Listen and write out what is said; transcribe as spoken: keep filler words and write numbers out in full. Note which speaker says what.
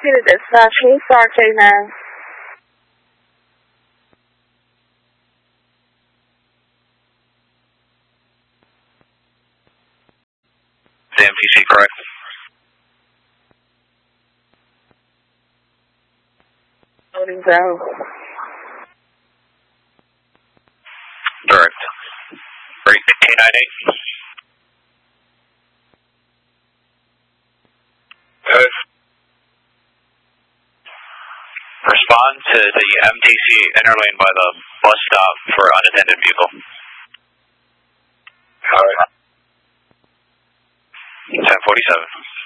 Speaker 1: to the dispatch, who's R J now?
Speaker 2: The M T C, correct?
Speaker 1: Loading zone.
Speaker 2: Direct. Break K nine eight. Good. Respond to the M T C inner lane by the bus stop for unattended vehicle. Alright. ten forty-seven.